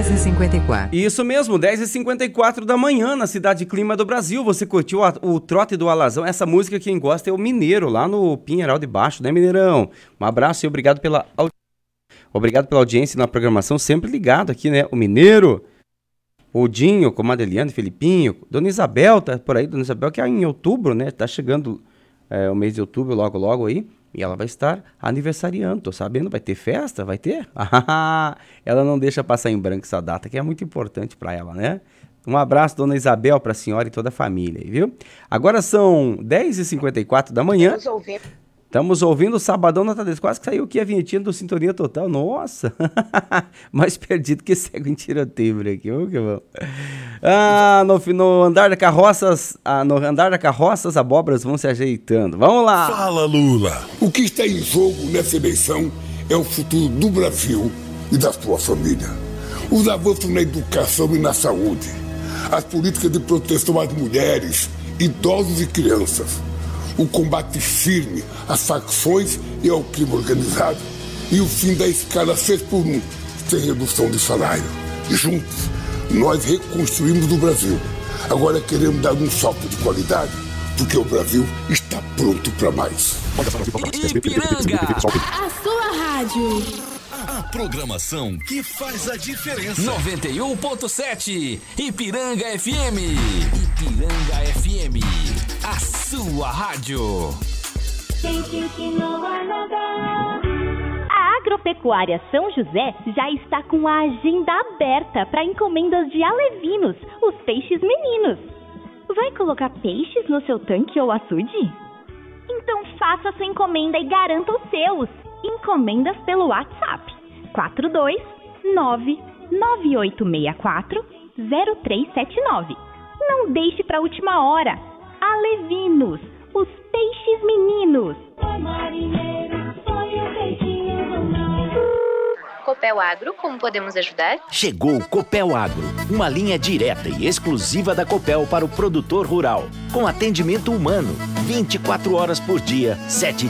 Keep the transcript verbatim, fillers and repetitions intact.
dez e cinquenta e quatro. Isso mesmo, dez e cinquenta e quatro da manhã, na Cidade Clima do Brasil. Você curtiu a, o Trote do Alazão? Essa música quem gosta é o Mineiro, lá no Pinheiral de Baixo, né, Mineirão? Um abraço e obrigado pela, obrigado pela audiência na programação, sempre ligado aqui, né? O Mineiro, o Dinho, comadre Eliane, Felipinho, Dona Isabel, tá por aí, Dona Isabel, que é em outubro, né? Tá chegando é, o mês de outubro, logo, logo aí. E ela vai estar aniversariando, tô sabendo, vai ter festa? Vai ter? Ela não deixa passar em branco essa data, que é muito importante para ela, né? Um abraço, Dona Isabel, pra senhora e toda a família, viu? Agora são dez e cinquenta e quatro da manhã. Estamos ouvindo. Estamos ouvindo o Sabadão na Tadez. Quase que saiu aqui a vinhetinha do Sintonia Total. Nossa! Mais perdido que cego em tiroteio por aqui. Vamos que vamos. Ah, no, no andar da carroças, ah, no andar da carroça, as abóboras vão se ajeitando. Vamos lá! Fala, Lula! O que está em jogo nessa eleição é o futuro do Brasil e da sua família. Os avanços na educação e na saúde. As políticas de proteção às mulheres, idosos e crianças. O combate firme às facções e ao crime organizado. E o fim da escala seis por um, sem redução de salário. Juntos, nós reconstruímos o Brasil. Agora queremos dar um salto de qualidade, porque o Brasil está pronto para mais. Ipiranga, a sua rádio. A programação que faz a diferença. noventa e um ponto sete, Ipiranga F M. Ipiranga F M, a sua rádio. A Agropecuária São José já está com a agenda aberta para encomendas de alevinos, os peixes meninos. Vai colocar peixes no seu tanque ou açude? Então faça sua encomenda e garanta os seus. Encomendas pelo WhatsApp quatro dois nove nove oito seis quatro zero três sete nove. Não deixe para a última hora. Alevinos, os peixes meninos. Copel Agro, como podemos ajudar? Chegou o Copel Agro, uma linha direta e exclusiva da Copel para o produtor rural, com atendimento humano, vinte e quatro horas por dia, sete